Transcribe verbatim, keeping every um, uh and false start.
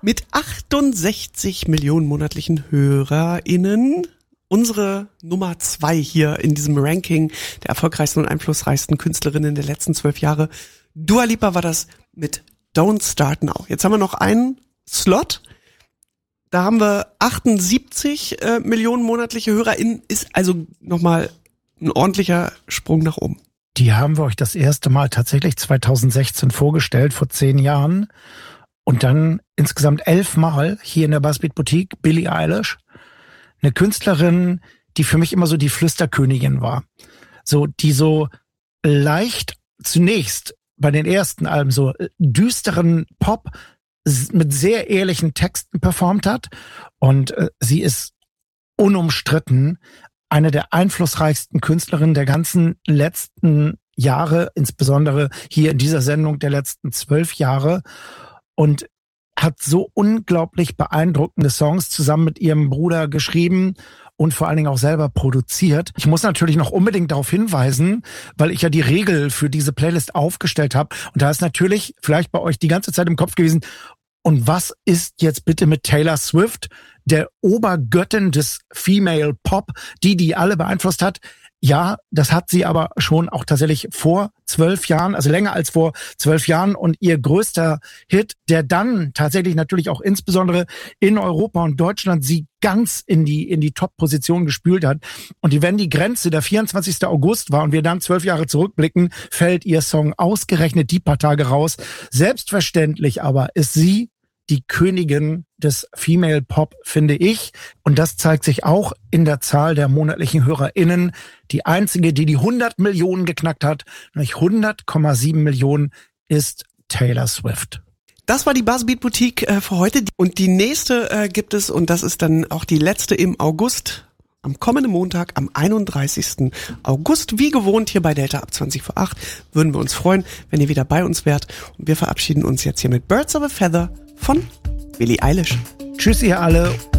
Mit achtundsechzig Millionen monatlichen HörerInnen unsere Nummer zwei hier in diesem Ranking der erfolgreichsten und einflussreichsten Künstlerinnen der letzten zwölf Jahre. Dua Lipa war das mit Don't Start Now. Jetzt haben wir noch einen Slot. Da haben wir achtundsiebzig äh, Millionen monatliche HörerInnen. Ist also nochmal ein ordentlicher Sprung nach oben. Die haben wir euch das erste Mal tatsächlich zweitausendsechzehn vorgestellt, vor zehn Jahren. Und dann insgesamt elfmal hier in der Buzzbeat Boutique Billie Eilish. Eine Künstlerin, die für mich immer so die Flüsterkönigin war. So, die so leicht zunächst bei den ersten Alben so düsteren Pop mit sehr ehrlichen Texten performt hat. Und äh, sie ist unumstritten eine der einflussreichsten Künstlerinnen der ganzen letzten Jahre, insbesondere hier in dieser Sendung der letzten zwölf Jahre. Und hat so unglaublich beeindruckende Songs zusammen mit ihrem Bruder geschrieben und vor allen Dingen auch selber produziert. Ich muss natürlich noch unbedingt darauf hinweisen, weil ich ja die Regel für diese Playlist aufgestellt habe. Und da ist natürlich vielleicht bei euch die ganze Zeit im Kopf gewesen, und was ist jetzt bitte mit Taylor Swift, der Obergöttin des Female Pop, die die alle beeinflusst hat? Ja, das hat sie aber schon auch tatsächlich vor zwölf Jahren, also länger als vor zwölf Jahren. Und ihr größter Hit, der dann tatsächlich natürlich auch insbesondere in Europa und Deutschland sie ganz in die in die Top-Position gespült hat. Und wenn die Grenze der vierundzwanzigster August war und wir dann zwölf Jahre zurückblicken, fällt ihr Song ausgerechnet die paar Tage raus. Selbstverständlich aber ist sie die Königin des Female Pop, finde ich. Und das zeigt sich auch in der Zahl der monatlichen HörerInnen. Die einzige, die die hundert Millionen geknackt hat, nämlich hundert Komma sieben Millionen, ist Taylor Swift. Das war die Buzzbeat Boutique äh, für heute. Und die nächste äh, gibt es, und das ist dann auch die letzte im August, am kommenden Montag, am einunddreißigsten August. Wie gewohnt hier bei Delta ab zwanzig vor acht. Würden wir uns freuen, wenn ihr wieder bei uns wärt. Und wir verabschieden uns jetzt hier mit Birds of a Feather von Billie Eilish. Tschüss ihr alle